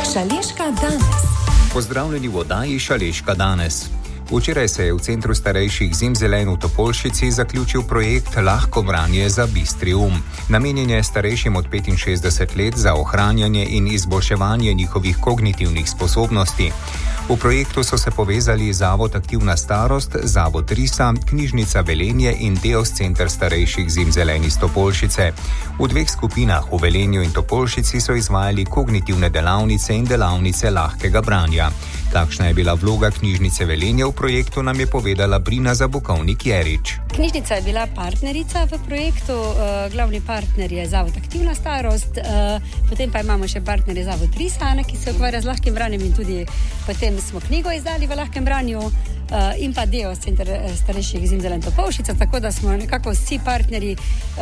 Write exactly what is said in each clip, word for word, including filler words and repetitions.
Šaleška danes. Pozdravljeni v oddaji Šaleška danes. Včeraj se je v Centru starejših Zimzelen v Topolšici zaključil projekt Lahko branje za bistri um. Namenjen je starejšim od petinšestdeset let za ohranjanje in izboljševanje njihovih kognitivnih sposobnosti. V projektu so se povezali Zavod Aktivna starost, Zavod Risa, Knjižnica Velenje in Deos Center starejših Zimzelen iz Topolšice. V dveh skupinah, v Velenju in Topolšici, so izvajali kognitivne delavnice in delavnice lahkega branja. Kakšna je bila vloga Knjižnice Velenje v projektu, nam je povedala Brina Zabukovnik-Jerič. Knjižnica je bila partnerica v projektu, glavni partner je Zavod Aktivna starost, potem pa imamo še partnerje Zavod Risa, ki se ukvarja z lahkim branjem in tudi potem smo knjigo izdali v lahkem branju in pa Deos Center starejših Zimzelen Topolšica, tako da smo nekako vsi partnerji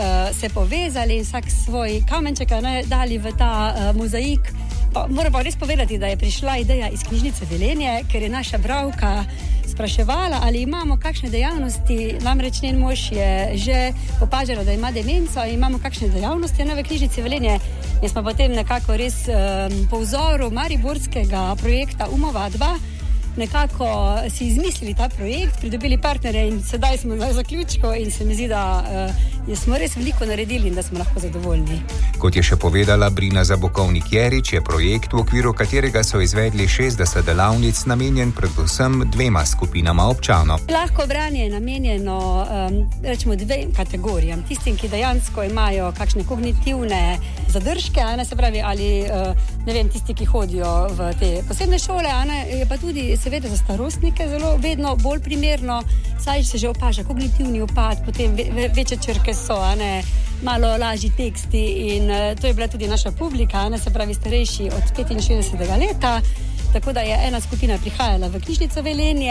se povezali in vsak svoj kamenček dali v ta mozaik. Pa, moram pa res povedati, da je prišla ideja iz Knjižnice Velenje, ker je naša bralka spraševala, ali imamo kakšne dejavnosti. Namreč njen mož je že opažala, da ima demenco in imamo kakšne dejavnosti v Knjižnici Velenje. In smo potem nekako res um, po vzoru mariborskega projekta Umova dva nekako si izmislili ta projekt, pridobili partnere in sedaj smo na zaključku in se mi zdi, da uh, smo res veliko naredili in da smo lahko zadovoljni. Kot je še povedala Brina Zabukovnik-Jerič, je projekt, v okviru katerega so izvedli šestdeset delavnic, namenjen predvsem dvema skupinama občanov. Lahko branje je namenjeno um, rečemo dvem kategorijam. Tistim, ki dejansko imajo kakšne kognitivne zadržke, a ne, se pravi, ali uh, ne vem, tisti, ki hodijo v te posebne šole, a ne, je pa tudi seveda za starostnike zelo vedno bolj primerno, saj se že opaža kognitivni upad, potem ve, večje črke so, a ne, malo lažji teksti in uh, to je bila tudi naša publika, a ne, se pravi starejši od petinšestdesetega leta. Tako da je ena skupina prihajala v Knjižnico Velenje,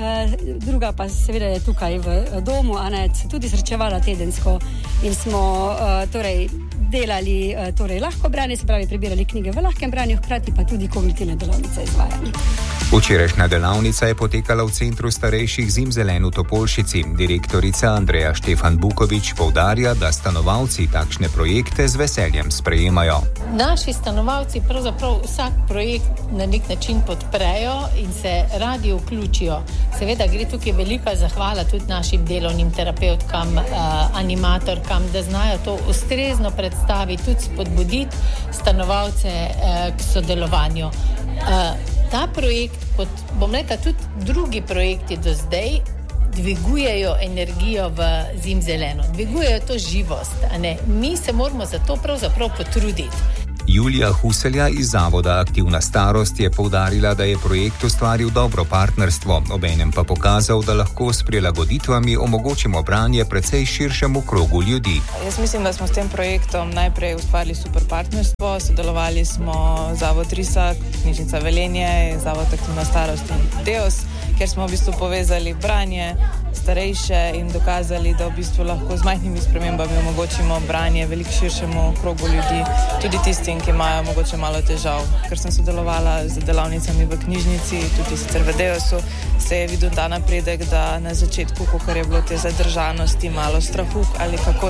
druga pa seveda je tukaj v domu, a ne, se tudi srečevala tedensko in smo torej delali torej lahko branje, se pravi prebirali knjige v lahkem branju, hkrati pa tudi kognitivne delavnice izvajali. Včerajšnja delavnica je potekala v Centru starejših Zimzelen v Topolšici. Direktorica Andreja Štefan Bukovič poudarja, da stanovalci takšne projekte z veseljem sprejemajo. Naši stanovalci pravzaprav vsak projekt na nek način podprejo in se radi vključijo. Seveda gre tukaj velika zahvala tudi našim delovnim terapevtkam, animatorkam, da znajo to ustrezno predstaviti, tudi spodbuditi stanovalce k sodelovanju. Ta projekt, kot bom rekla, tudi drugi projekti do zdaj, dvigujejo energijo v Zimzelenu, dvigujejo to živost, a ne? Mi se moramo za to pravzaprav potruditi. Julija Huselja iz Zavoda Aktivna starost je poudarila, da je projekt ustvaril dobro partnerstvo, obenem pa pokazal, da lahko s prilagoditvami omogočimo branje precej širšemu krogu ljudi. Jaz mislim, da smo s tem projektom najprej ustvarili super partnerstvo, sodelovali smo Zavod Risa, Knjižnica Velenje, Zavod Aktivna starost in Deos, kjer smo v bistvu povezali branje starejše in dokazali, da v bistvu lahko z majhnimi spremembami omogočimo branje veliko širšemu krogu ljudi, tudi tistim, ki imajo mogoče malo težav. Ker sem sodelovala z delavnicami v knjižnici, tudi sicer v Deosu, se je videl ta napredek, da na začetku, ko je bilo te zadržanosti, malo strahu ali kako